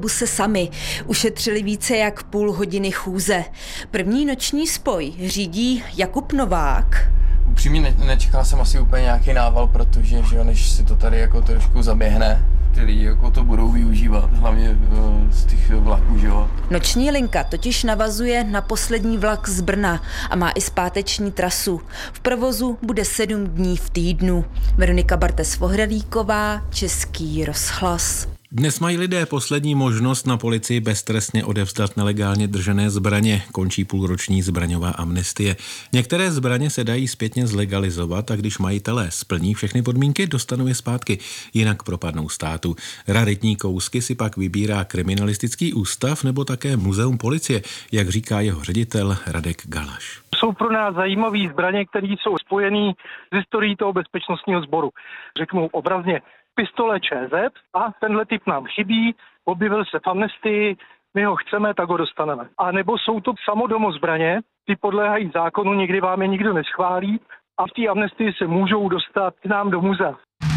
autobuse sami. Ušetřili více jak půl hodiny chůze. První noční spoj řídí Jakub Novák. Upřímně nečekal jsem asi úplně nějaký nával, protože že než si to tady jako trošku zaběhne, ty lidi jako to budou využívat, hlavně z těch vlaků, že jo. Noční linka totiž navazuje na poslední vlak z Brna a má i zpáteční trasu. V provozu bude 7 dní v týdnu. Veronika Bartes-Vohralíková, Český rozhlas. Dnes mají lidé poslední možnost na policii beztrestně odevzdat nelegálně držené zbraně. Končí půlroční zbraňová amnestie. Některé zbraně se dají zpětně zlegalizovat a když majitelé splní všechny podmínky, dostanou je zpátky, jinak propadnou státu. Raritní kousky si pak vybírá kriminalistický ústav nebo také muzeum policie, jak říká jeho ředitel Radek Galaš. Jsou pro nás zajímavé zbraně, které jsou spojené s historií toho bezpečnostního sboru. Řeknu obrazně pistole ČZ a tenhle typ nám chybí, objevil se v amnestii, my ho chceme, tak ho dostaneme. A nebo jsou to samodomozbraně, ty podléhají zákonu, někdy vám je nikdo neschválí a v té amnestii se můžou dostat k nám do muzea.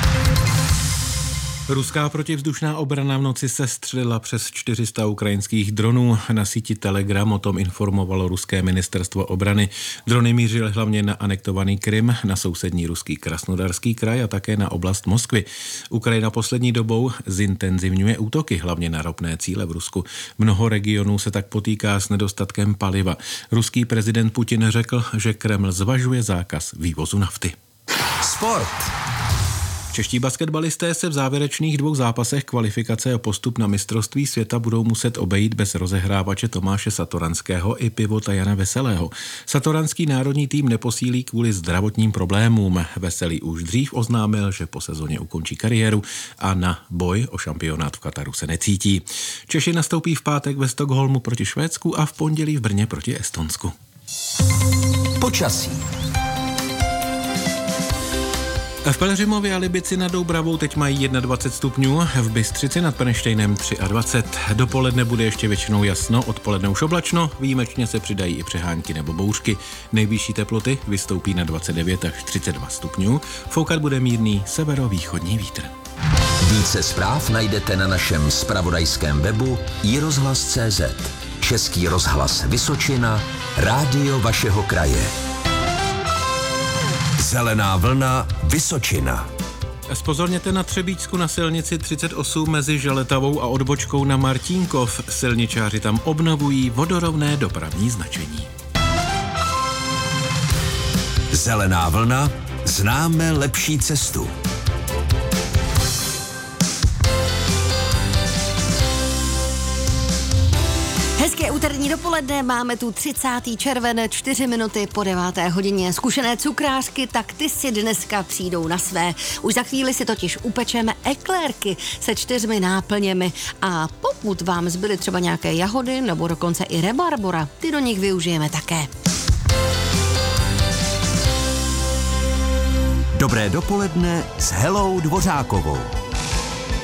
Ruská protivzdušná obrana v noci sestřelila přes 400 ukrajinských dronů. Na síti Telegram o tom informovalo ruské ministerstvo obrany. Drony mířily hlavně na anektovaný Krym, na sousední ruský Krasnodarský kraj a také na oblast Moskvy. Ukrajina poslední dobou zintenzivňuje útoky, hlavně na ropné cíle v Rusku. Mnoho regionů se tak potýká s nedostatkem paliva. Ruský prezident Putin řekl, že Kreml zvažuje zákaz vývozu nafty. Sport. Čeští basketbalisté se v závěrečných 2 zápasech kvalifikace o postup na mistrovství světa budou muset obejít bez rozehrávače Tomáše Satoranského i pivota Jana Veselého. Satoranský národní tým neposílí kvůli zdravotním problémům. Veselý už dřív oznámil, že po sezóně ukončí kariéru a na boj o šampionát v Kataru se necítí. Češi nastoupí v pátek ve Stockholmu proti Švédsku a v pondělí v Brně proti Estonsku. Počasí. V Pelhřimově a Libici nad Doubravou teď mají 21 stupňů, v Bystřici nad Penštejnem 23. Dopoledne bude ještě většinou jasno, odpoledne už oblačno, výjimečně se přidají i přehánky nebo bouřky. Nejvyšší teploty vystoupí na 29 až 32 stupňů, foukat bude mírný severovýchodní vítr. Více zpráv najdete na našem zpravodajském webu iRozhlas.cz. Český rozhlas Vysočina, rádio vašeho kraje. Zelená vlna Vysočina. Zpozorněte na Třebíčsku na silnici 38 mezi Želetavou a odbočkou na Martínkov. Silničáři tam obnovují vodorovné dopravní značení. Zelená vlna, známe lepší cestu. Hezké úterní dopoledne, máme tu 30. červen, 4 minuty po 9. hodině. Zkušené cukrářky, tak ty si dneska přijdou na své. Už za chvíli si totiž upečeme eklérky se 4 náplněmi a pokud vám zbyly třeba nějaké jahody nebo dokonce i rebarbora, ty do nich využijeme také. Dobré dopoledne s Helou Dvořákovou.